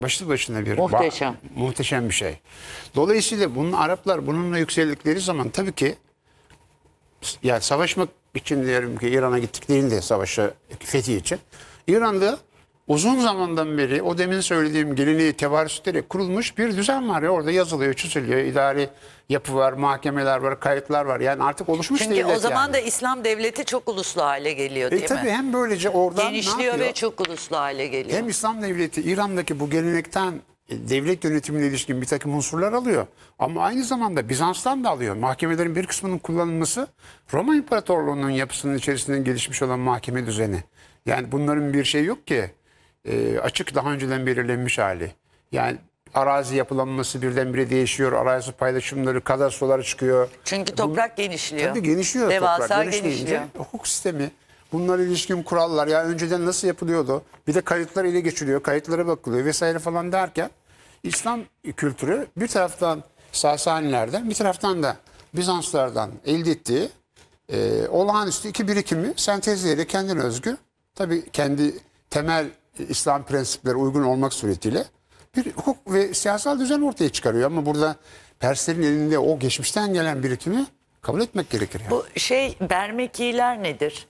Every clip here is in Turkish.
başlı başına bir Muhteşem. bir şey. Dolayısıyla bunun Araplar bununla yükseldikleri zaman tabii ki yani savaşmak için diyelim ki İran'a gittiklerinde savaşa fethi için İran'da uzun zamandan beri o demin söylediğim geleneği tevarüs ederek kurulmuş bir düzen var. Ya, orada yazılıyor, çiziliyor, idari yapı var, mahkemeler var, kayıtlar var. Yani artık oluşmuş Çünkü devlet o zaman yani. da İslam devleti çok uluslu hale geliyor değil mi? Tabii hem böylece oradan ne Genişliyor yapıyor? ve çok uluslu hale geliyor. Hem İslam devleti İran'daki bu gelenekten devlet yönetimine ilişkin bir takım unsurlar alıyor. Ama aynı zamanda Bizans'tan da alıyor. Mahkemelerin bir kısmının kullanılması Roma İmparatorluğu'nun yapısının içerisinde gelişmiş olan mahkeme düzeni. Yani bunların bir şey yok ki açık daha önceden belirlenmiş hali. Yani arazi yapılanması birdenbire değişiyor. Arazi paylaşımları, kadastrolar çıkıyor. Çünkü toprak genişliyor. Tabii genişliyor Devasa toprak. Genişleyince genişliyor. hukuk sistemi, bunlara ilişkin kurallar, ya önceden nasıl yapılıyordu? Bir de kayıtlar ele geçiriyor, kayıtlara bakılıyor vesaire falan derken İslam kültürü bir taraftan Sasanilerden, bir taraftan da Bizanslardan elde ettiği olağanüstü iki birikimi sentezleyerek kendine özgü, tabii kendi temel İslam prensipleri uygun olmak suretiyle bir hukuk ve siyasal düzen ortaya çıkarıyor. Ama burada Perslerin elinde o geçmişten gelen birikimi kabul etmek gerekir. Yani. Bu Bermekiler nedir?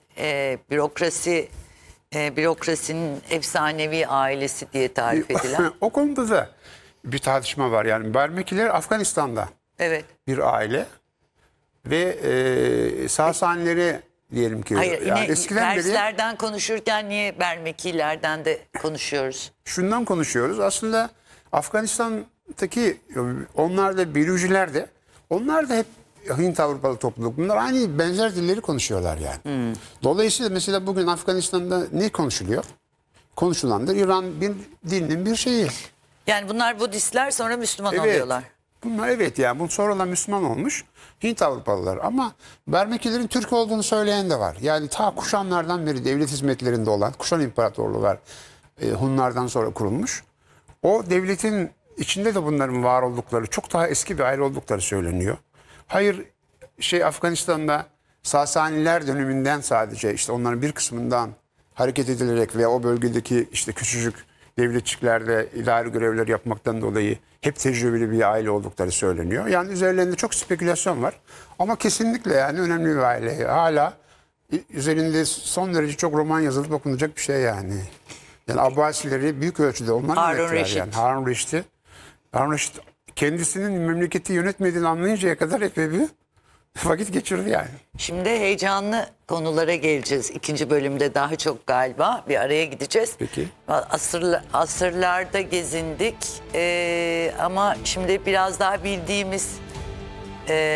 Bürokrasinin efsanevi ailesi diye tarif edilen. O konuda da bir tartışma var. Yani Bermekiler Afganistan'da Evet. bir aile ve Sasanileri diyelim ki. Hayır, yani yine eskiden beri Perslerden konuşurken niye Bermekilerden de konuşuyoruz? şundan konuşuyoruz. Aslında Afganistan'daki onlar da Belüciler de, onlar da hep Hint Avrupalı topluluk. Bunlar aynı benzer dilleri konuşuyorlar yani. Dolayısıyla mesela bugün Afganistan'da ne konuşuluyor? Konuşulandır İran bir dilinin bir şeyi. Yani bunlar Budistler sonra Müslüman Evet. oluyorlar. Bunlar evet yani bu sonradan Müslüman olmuş Hint Avrupalılar ama Bermekilerin Türk olduğunu söyleyen de var. Yani ta kuşanlardan beri devlet hizmetlerinde olan Kuşan İmparatorluğu var. Hunlardan sonra kurulmuş. O devletin içinde de bunların var oldukları, çok daha eski bir aile oldukları söyleniyor. Hayır Afganistan'da Sasaniler döneminden sadece işte onların bir kısmından hareket edilerek ve o bölgedeki işte küçücük devletçiklerde idari görevler yapmaktan dolayı hep tecrübeli bir aile oldukları söyleniyor. Yani üzerlerinde çok spekülasyon var. Ama kesinlikle yani önemli bir aile. Hala üzerinde son derece çok roman yazılıp okunacak bir şey yani. Yani Abbasileri büyük ölçüde onlar yönettiler yani. Harun Reşit kendisinin memleketi yönetmediğini anlayıncaya kadar epey bir vakit geçirdi yani. Şimdi heyecanlı konulara geleceğiz. İkinci bölümde daha çok galiba bir araya gideceğiz. Peki. Asırlarda gezindik ama şimdi biraz daha bildiğimiz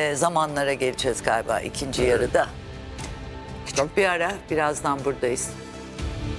zamanlara geleceğiz galiba ikinci yarıda. Küçük bir ara, birazdan buradayız.